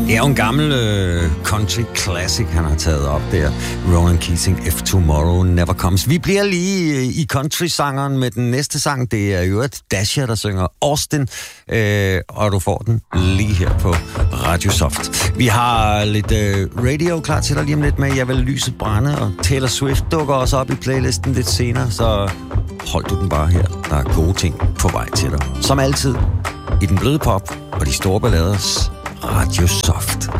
Det er jo en gammel country classic, han har taget op der. Ronan Keating, If Tomorrow Never Comes. Vi bliver lige i country-sangeren med den næste sang. Det er jo et Dasher, der synger Austin, og du får den lige her på Radio Soft. Vi har lidt radio klar til dig lige om lidt med Jeg vil lyset brænde, og Taylor Swift dukker også op i playlisten lidt senere, så hold du den bare her. Der er gode ting på vej til dig. Som altid, i den bløde pop og de store balladers Radio Soft.